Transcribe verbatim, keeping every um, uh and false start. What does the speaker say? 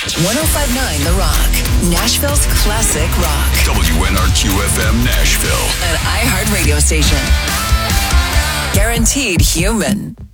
one oh five point nine The Rock, Nashville's classic rock. W N R Q F M Nashville. An iHeart radio station. Guaranteed human.